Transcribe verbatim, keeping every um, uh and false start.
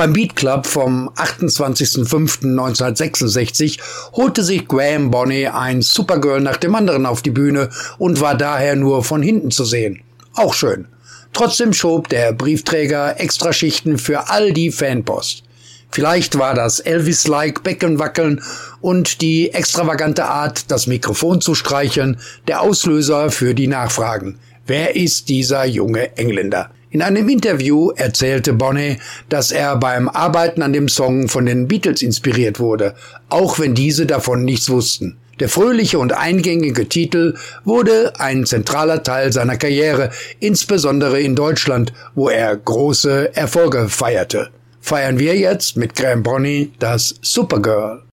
Beim Beat Club vom achtundzwanzigsten fünften neunzehnhundertsechsundsechzig holte sich Graham Bonney ein Supergirl nach dem anderen auf die Bühne und war daher nur von hinten zu sehen. Auch schön. Trotzdem schob der Briefträger Extraschichten für all die Fanpost. Vielleicht war das Elvis-like Beckenwackeln und die extravagante Art, das Mikrofon zu streicheln, der Auslöser für die Nachfragen. Wer ist dieser junge Engländer? In einem Interview erzählte Bonney, dass er beim Arbeiten an dem Song von den Beatles inspiriert wurde, auch wenn diese davon nichts wussten. Der fröhliche und eingängige Titel wurde ein zentraler Teil seiner Karriere, insbesondere in Deutschland, wo er große Erfolge feierte. Feiern wir jetzt mit Graham Bonney das Supergirl.